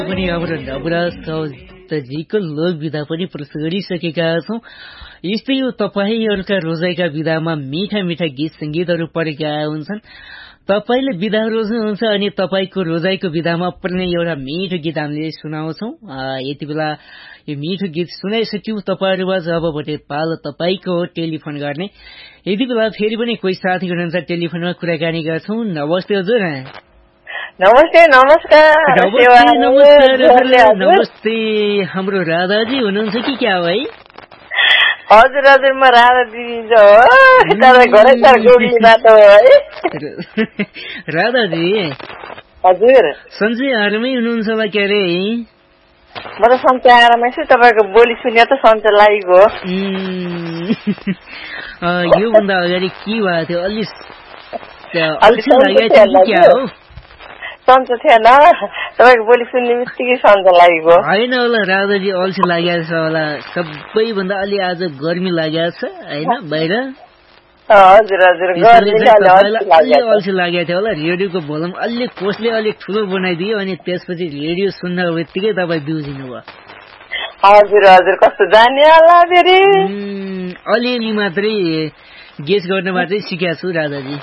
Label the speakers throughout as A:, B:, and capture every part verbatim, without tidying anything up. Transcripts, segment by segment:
A: पनि हाम्रो नवराज साउदजीको लोक विधा पनि प्रस्तुत गरिसकेका छौं। यस्तै यो तपाईहरूका रोजाइका विधामा मिठा मिठा गीत संगीतहरू परेका हुन्छन्। तपाईले विधा रोज्नुहुन्छ अनि तपाईको रोजाइको विधामा पर्ने एउटा मिठो गीत हामीले सुनाउँछौं। यति बेला यो मिठो गीत सुनाइसक्यौं तपाईहरुबाट, अब भने पालो तपाईको टेलिफोन गर्ने। यति बेला फेरि पनि कोही साथी हुनुहुन्छ, टेलिफोनमा कुराकानी गर्छौं। नमस्ते हजुर।
B: नमस्ते नमस्कार
A: नमस्ते नमस्कार नमस्ते। हाम्रो राधाजी हुनुहुन्छ कि क्या हो है?
B: हजुर हजुर म राधा दिदी हो।
A: राधाजी
B: हजुर
A: सन्चै आरामै हुनुहुन्छ होला के अरे?
B: म त सन्चै आरामै छु, तपाईँको बोली सुन्यो त सन्चै लागेको हो।
A: योभन्दा अगाडि के भएको थियो? अलि अल्छी लागेको थियो क्या हो?
B: सन्चो थिएन, तपाईँको बोली सुन्ने बित्तिकै सन्चो लागेको
A: होइन होला राधाजी, अल्छी लागेको छ होला। सबैभन्दा अलि आज गर्मी लागेको छ होइन बाहिर?
B: हजुर हजुर
A: अल्छी लागेको थियो होला। रेडियोको भोल्युम अलि कसले अलिक ठुलो बनाइदियो अनि त्यसपछि रेडियो सुन्न बित्तिकै तपाईँ बिउजिनु भयो।
B: हजुर हजुर कस्तो जाने होला फेरि?
A: अलिअलि मात्रै गेस गर्न मात्रै सिकेको छु राधाजी।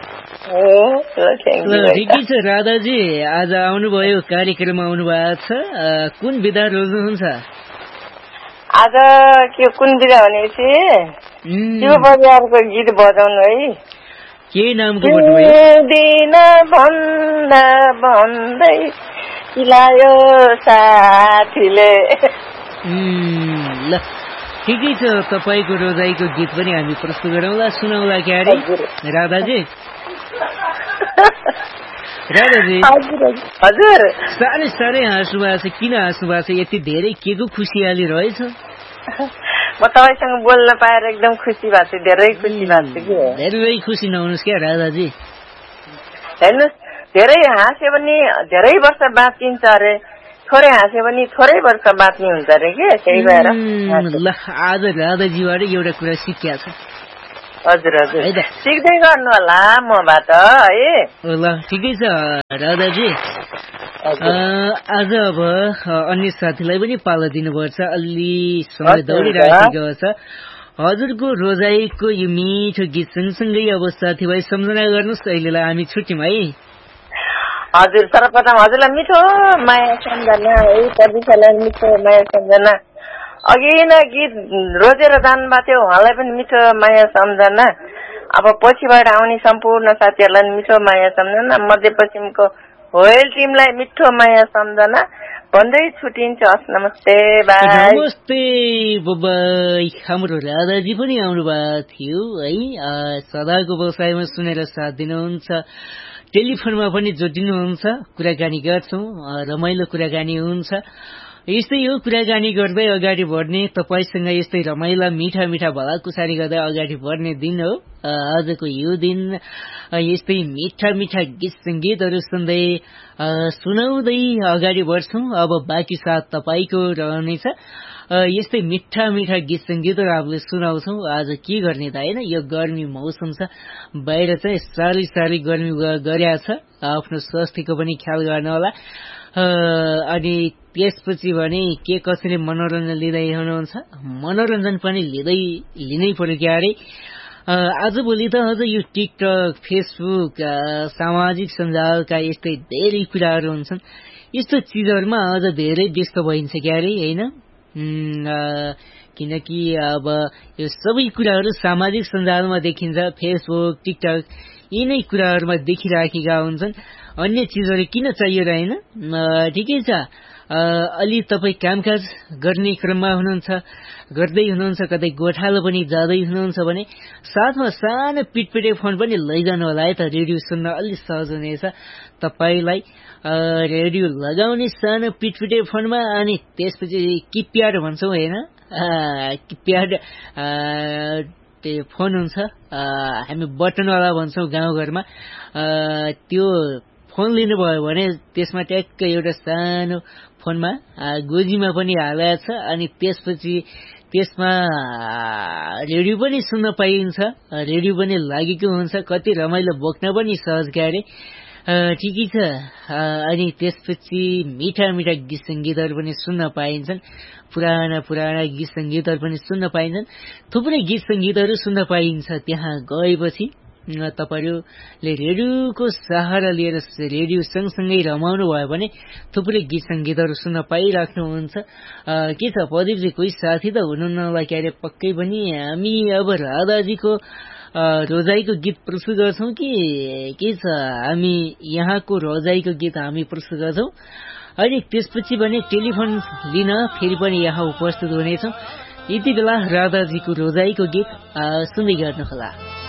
A: ठिकै छ राधाजी, आज आउनुभयो, कार्यक्रममा आउनु भएको छ। कुन विधा रोज्नुहुन्छ
B: आज? के कुन विधा भनेपछि शिव परिवारको गीत बजाउनु है।
A: के नामको
B: दिन भन्दा भन्दै चिलायो साथीले।
A: ल ठिकै छ, तपाईँको रोजाइको गीत पनि हामी प्रस्तुत गरौँला, सुनाउला क्या अरे राधाजी? राधाजी
B: हजुर
A: साह्रै साह्रै हाँस्नु भएको छ। किन हाँस्नु भएको छ? यति धेरै के को खुसियाली रहेछ?
B: म तपाईँसँग बोल्न पाएर एकदम खुसी भएको छु, धेरै खुसी भएको छु कि।
A: धेरै खुसी नहुनुहोस् क्या राधाजी।
B: हेर्नुहोस्, धेरै हाँस्यो भने धेरै वर्ष बाँचिन्छ अरे, थोरै हाँस्यो भने थोरै वर्ष बाँच्ने हुन्छ अरे के, त्यही भएर।
A: ल आज राधाजीबाट एउटा कुरा सिकिया छ।
B: हजुर हजुर सिक्दै गर्नु होला मबाट है।
A: ल ठिकै छ राधाजी। आज अब अन्य साथीलाई पनि पालो दिनुपर्छ, अलि समय दौडिराखेको छ। हजुरको रोजाइको यो मिठो गीत सँगसँगै अब साथीभाइ सम्झना गर्नुहोस्। अहिलेलाई हामी छुट्यौँ है।
B: हजुर सर्वप्रथम हजुरलाई मिठो माया सम्झना है, प्रदीपलाई मिठो माया सम्झना। अघि नै गीत रोजेर जानुभएको थियो, उहाँलाई पनि मिठो माया सम्झना। अब पछिबाट आउने सम्पूर्ण साथीहरूलाई मिठो माया सम्झना। मध्यपश्चिमको होयल टिमलाई मिठो माया सम्झना भन्दै छुटिन्छ। नमस्ते बाई।
A: नमस्ते बाई। हाम्रो राधाजी पनि आउनु भएको थियो है, सदाको व्यवसायमा सुनेर साथ दिनुहुन्छ, टेलिफोनमा पनि जोडिनुहुन्छ, कुराकानी गर्छौँ, रमाइलो कुराकानी हुन्छ। यस्तै हो, कुराकानी गर्दै अगाडि बढ्ने, तपाईसँग यस्तै रमाइला मिठा मिठा भलाकुसारी गर्दै अगाडि बढ्ने दिन हो आजको यो दिन। यस्तै मिठा मिठा गीत सङ्गीतहरू सुन्दै सुनाउँदै अगाडि बढ्छौँ। अब बाँकी साथ तपाईँको रहनेछ। यस्तै मिठा मिठा गीत सङ्गीतहरू हामीले सुनाउँछौँ। आज के गर्ने त होइन, यो गर्मी मौसम छ, बाहिर चाहिँ साह्रै साह्रै गर्मी गरिरहेको छ। आफ्नो स्वास्थ्यको पनि ख्याल गर्नु होला। अनि त्यसपछि भने के कसरी मनोरञ्जन लिँदै हुनुहुन्छ? मनोरञ्जन पनि लिँदै लिनै पर्यो क्या अरे। आजभोलि त अझ यो टिकटक, फेसबुक, सामाजिक सञ्जालका यस्तै धेरै कुराहरू हुन्छन्। यस्तो चिजहरूमा अझ धेरै व्यस्त भइन्छ क्या अरे होइन? किनकि अब यो सबै कुराहरू सामाजिक सञ्जालमा देखिन्छ, फेसबुक, टिकटक यिनै कुराहरूमा देखिराखेका हुन्छन्। अन्य चिजहरू किन चाहियो र होइन? ठिकै छ, अलि तपाईँ कामकाज गर्ने क्रममा हुनुहुन्छ, गर्दै हुनुहुन्छ, कतै गोठालो पनि जाँदै हुनुहुन्छ भने साथमा सानो पिटपिटे फोन पनि लैजानु होला है त, रेडियो सुन्न अलि सहज हुनेछ तपाईँलाई। रेडियो लगाउने सानो पिटपिटे फोनमा, अनि त्यसपछि किप्याड भन्छौँ होइन, किप्याड त्यो फोन हुन्छ, हामी बटनवाला भन्छौँ गाउँघरमा। त्यो फोन लिनुभयो भने त्यसमा ट्याक्क एउटा सानो फोनमा गोजीमा पनि हालेको छ, अनि त्यसपछि त्यसमा रेडियो पनि सुन्न पाइन्छ, रेडियो पनि लागेको हुन्छ, कति रमाइलो बोक्न पनि सहज गाडी। ठिकै छ। अनि त्यसपछि मिठा मिठा गीत सङ्गीतहरू पनि सुन्न पाइन्छन्, पुराना पुराना गीत सङ्गीतहरू पनि सुन्न पाइन्छन्, थुप्रै गीत सङ्गीतहरू सुन्न पाइन्छ। त्यहाँ गएपछि तपाईँहरूले रेडियोको सहारा लिएर रेडियो सँगसँगै रमाउनु भयो भने थुप्रै गीत सङ्गीतहरू सुन्न पाइराख्नुहुन्छ। के छ प्रदीपजी, कोही साथी त हुनुहुन्न होला क्यारे पक्कै पनि। हामी अब राधाजीको रोजाइको गीत प्रस्तुत गर्छौँ कि के छ, हामी यहाँको रोजाइको गीत हामी प्रस्तुत गर्छौँ। अनि त्यसपछि भने टेलिफोन लिन फेरि पनि यहाँ उपस्थित हुनेछौँ। यति बेला राधाजीको रोजाइको गीत सुन्दै गर्नुहोला।